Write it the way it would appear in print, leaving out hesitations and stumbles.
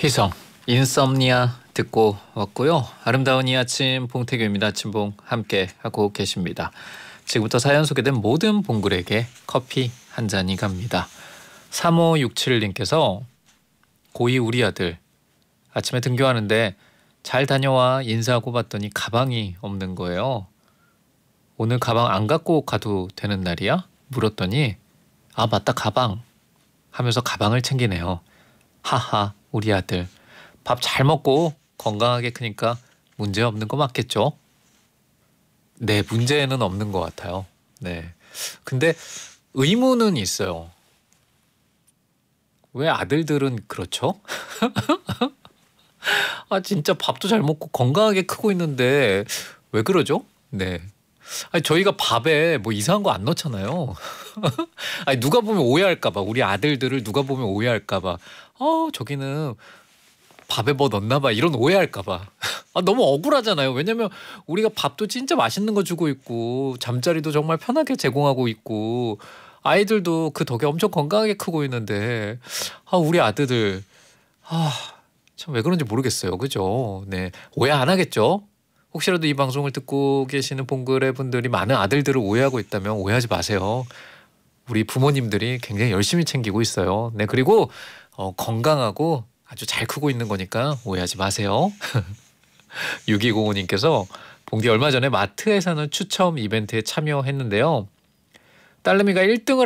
희성 인썸니아 듣고 왔고요. 아름다운 이 아침 봉태규입니다. 아침봉 함께 하고 계십니다. 지금부터 사연 소개된 모든 봉글에게 커피 한 잔이 갑니다. 3567님께서 고2 우리 아들 아침에 등교하는데 잘 다녀와 인사하고 봤더니 가방이 없는 거예요. 오늘 가방 안 갖고 가도 되는 날이야? 물었더니 아 맞다 가방 하면서 가방을 챙기네요. 하하 우리 아들 밥 잘 먹고 건강하게 크니까 문제 없는 거 맞겠죠? 네, 문제는 없는 것 같아요. 네. 근데 의문은 있어요. 왜 아들들은 그렇죠? 아 진짜 밥도 잘 먹고 건강하게 크고 있는데 왜 그러죠? 네. 아니 저희가 밥에 뭐 이상한 거 안 넣잖아요. 아니 누가 보면 오해할까 봐. 우리 아들들을 누가 보면 오해할까 봐. 저기는 밥에 뭐 넣나 봐. 이런 오해할까 봐. 아 너무 억울하잖아요. 왜냐면 우리가 밥도 진짜 맛있는 거 주고 있고 잠자리도 정말 편하게 제공하고 있고 아이들도 그 덕에 엄청 건강하게 크고 있는데 우리 아들들 참 왜 그런지 모르겠어요. 그죠? 네. 오해 안 하겠죠? 혹시라도 이 방송을 듣고 계시는 봉글의 분들이 많은 아들들을 오해하고 있다면 오해하지 마세요. 우리 부모님들이 굉장히 열심히 챙기고 있어요. 네. 그리고 건강하고 아주 잘 크고 있는 거니까 오해하지 마세요. 6205님께서 봉디 얼마 전에 마트에서는 추첨 이벤트에 참여했는데요. 딸내미가 1등을